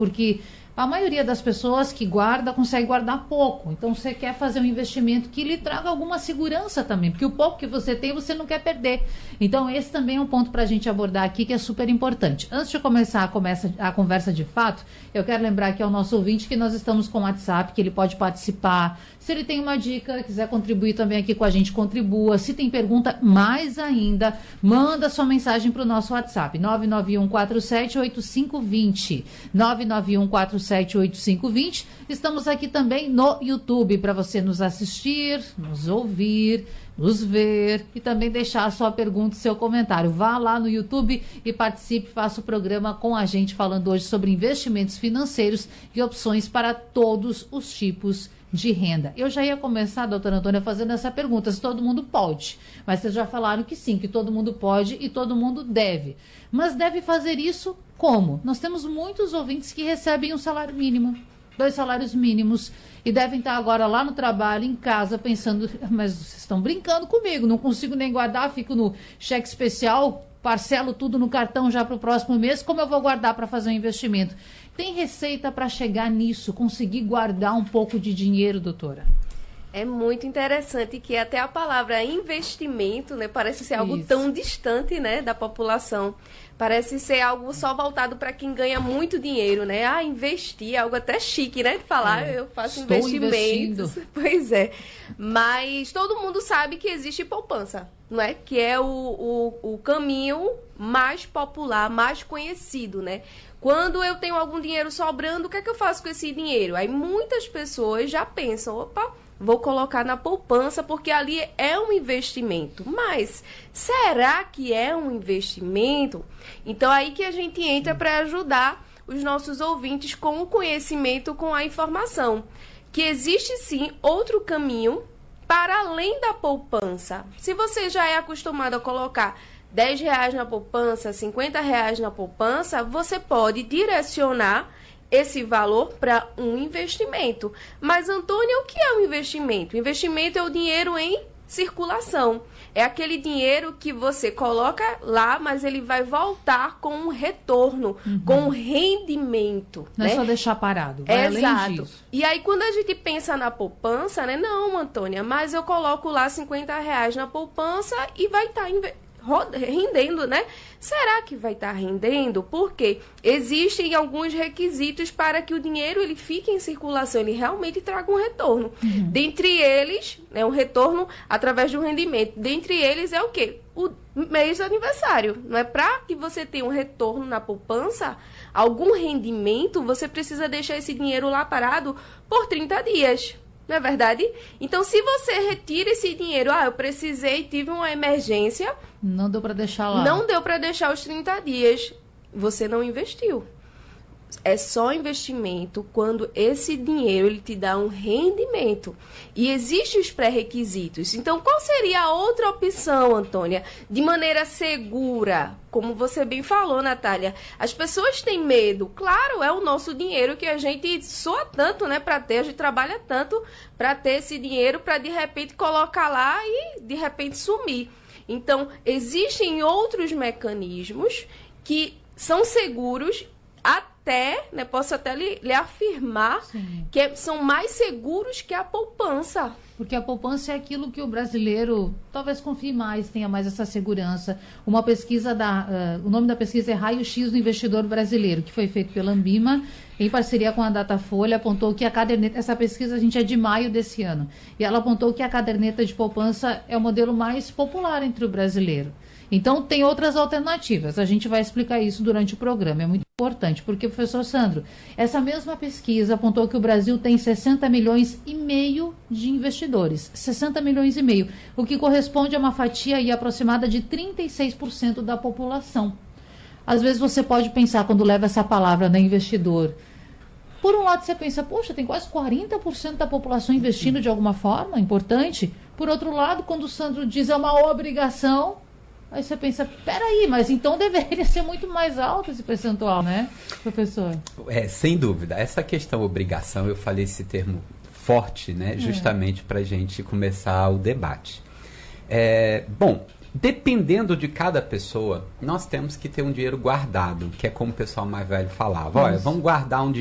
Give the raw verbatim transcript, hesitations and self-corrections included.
Porque a maioria das pessoas que guarda, consegue guardar pouco. Então, você quer fazer um investimento que lhe traga alguma segurança também. Porque o pouco que você tem, você não quer perder. Então, esse também é um ponto para a gente abordar aqui, que é super importante. Antes de começar a, começa, a conversa de fato, eu quero lembrar aqui ao nosso ouvinte que nós estamos com o WhatsApp, que ele pode participar. Se ele tem uma dica, quiser contribuir também aqui com a gente, contribua. Se tem pergunta, mais ainda, manda sua mensagem para o nosso WhatsApp. nove nove um quatro sete oito cinco dois zero. nove nove um quatro sete oito cinco dois zero. Estamos aqui também no YouTube para você nos assistir, nos ouvir, nos ver e também deixar a sua pergunta e seu comentário. Vá lá no YouTube e participe, faça o programa com a gente falando hoje sobre investimentos financeiros e opções para todos os tipos de renda. Eu já ia começar, doutora Antônia, fazendo essa pergunta, se todo mundo pode. Mas vocês já falaram que sim, que todo mundo pode e todo mundo deve. Mas deve fazer isso como? Nós temos muitos ouvintes que recebem um salário mínimo, dois salários mínimos, e devem estar agora lá no trabalho, em casa, pensando, mas vocês estão brincando comigo, não consigo nem guardar, fico no cheque especial, parcelo tudo no cartão já para o próximo mês, como eu vou guardar para fazer um investimento? Tem receita para chegar nisso, conseguir guardar um pouco de dinheiro, doutora? É muito interessante que até a palavra investimento, né, parece ser algo Isso. tão distante, né, da população. Parece ser algo só voltado para quem ganha muito dinheiro, né? Ah, investir, algo até chique, né? De falar, é. eu faço Estou investimentos. Investindo. Pois é. Mas todo mundo sabe que existe poupança, não é? Que é o, o, o caminho mais popular, mais conhecido, né? Quando eu tenho algum dinheiro sobrando, o que é que eu faço com esse dinheiro? Aí muitas pessoas já pensam, opa, vou colocar na poupança porque ali é um investimento. Mas será que é um investimento? Então aí que a gente entra para ajudar os nossos ouvintes com o conhecimento, com a informação. Que existe sim outro caminho para além da poupança. Se você já é acostumado a colocar dez reais na poupança, cinquenta reais na poupança, você pode direcionar esse valor para um investimento. Mas, Antônia, o que é um investimento? Investimento é o dinheiro em circulação. É aquele dinheiro que você coloca lá, mas ele vai voltar com um retorno, uhum. com um rendimento. Não né? é só deixar parado, vai é além exato. disso. E aí, quando a gente pensa na poupança, né? Não, Antônia, mas eu coloco lá cinquenta reais na poupança e vai estar tá rendendo, né? Será que vai estar rendendo? Porque existem alguns requisitos para que o dinheiro ele fique em circulação, ele realmente traga um retorno. Uhum. Dentre eles, né, um retorno através de um rendimento. Dentre eles é o quê? O mês do aniversário. Não é para que você tenha um retorno na poupança, algum rendimento, você precisa deixar esse dinheiro lá parado por trinta dias. Não é verdade? Então, se você retira esse dinheiro, ah, eu precisei, tive uma emergência. Não deu para deixar lá. Não deu para deixar os trinta dias. Você não investiu. É só investimento quando esse dinheiro ele te dá um rendimento. E existem os pré-requisitos. Então, qual seria a outra opção, Antônia? De maneira segura, como você bem falou, Natália. As pessoas têm medo. Claro, é o nosso dinheiro que a gente soa tanto, né, para ter. A gente trabalha tanto para ter esse dinheiro, para de repente colocar lá e de repente sumir. Então, existem outros mecanismos que são seguros até, né, posso até lhe, lhe afirmar Sim. que são mais seguros que a poupança. Porque a poupança é aquilo que o brasileiro talvez confie mais, tenha mais essa segurança. Uma pesquisa, da, uh, o nome da pesquisa é Raio-X do Investidor Brasileiro, que foi feito pela Ambima, em parceria com a Datafolha, apontou que a caderneta, essa pesquisa a gente é de maio desse ano, e ela apontou que a caderneta de poupança é o modelo mais popular entre o brasileiro. Então, tem outras alternativas. A gente vai explicar isso durante o programa. É muito importante, porque, professor Sandro, essa mesma pesquisa apontou que o Brasil tem sessenta milhões e meio de investidores. sessenta milhões e meio, o que corresponde a uma fatia aí aproximada de trinta e seis por cento da população. Às vezes você pode pensar, quando leva essa palavra, né, investidor, por um lado você pensa, poxa, tem quase quarenta por cento da população investindo de alguma forma, importante. Por outro lado, quando o Sandro diz é uma obrigação, aí você pensa, peraí, mas então deveria ser muito mais alto esse percentual, né, professor? É, sem dúvida. Essa questão obrigação, eu falei esse termo forte, né, justamente é. para a gente começar o debate. É, bom, Dependendo de cada pessoa, nós temos que ter um dinheiro guardado, que é como o pessoal mais velho falava. Olha, vamos guardar um